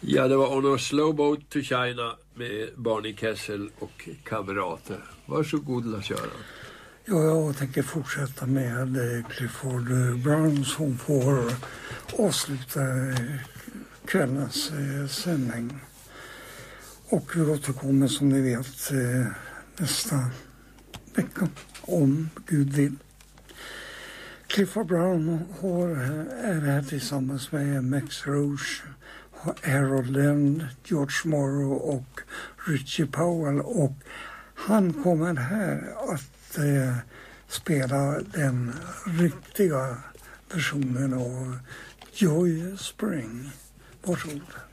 Ja, det var On a Slow Boat to China med Barney Kessel och kamrater. Varsågod, Lars-Göran. Ja, jag tänker fortsätta med Clifford Brown som får avsluta kvällens sändning. Och vi återkommer som ni vet nästa vecka om Gud vill. Clifford Brown är här tillsammans med Max Roach, Harold Land, George Morrow och Richie Powell, och han kommer här att spela den riktiga versionen av Joy Spring. Varsågod.